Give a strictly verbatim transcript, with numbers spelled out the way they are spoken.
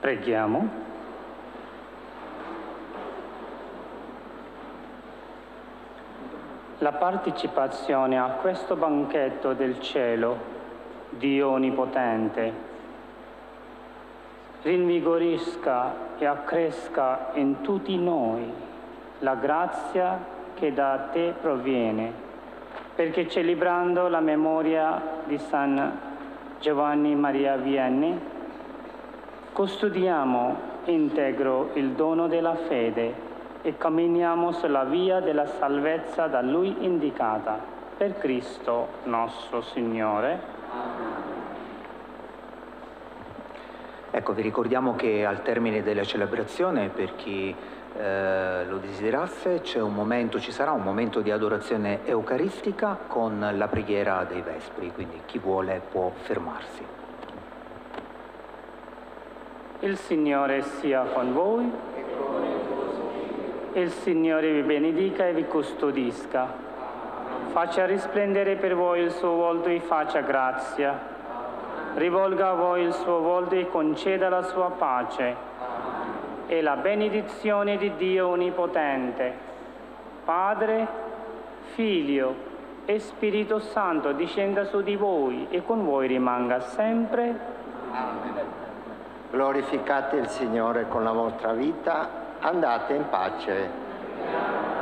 Preghiamo. La partecipazione a questo banchetto del cielo, Dio Onnipotente, rinvigorisca e accresca in tutti noi la grazia che da te proviene, perché celebrando la memoria di San Giovanni Maria Vianney, custodiamo integro il dono della fede e camminiamo sulla via della salvezza da Lui indicata. Per Cristo nostro Signore. Ecco, vi ricordiamo che al termine della celebrazione, per chi eh, lo desiderasse, c'è un momento, ci sarà un momento di adorazione eucaristica con la preghiera dei Vespri, quindi chi vuole può fermarsi. Il Signore sia con voi. Il Signore vi benedica e vi custodisca. Faccia risplendere per voi il suo volto e faccia grazia. Rivolga a voi il suo volto e conceda la sua pace. E la benedizione di Dio Onnipotente, Padre, Figlio e Spirito Santo discenda su di voi e con voi rimanga sempre. Amen. Glorificate il Signore con la vostra vita, andate in pace.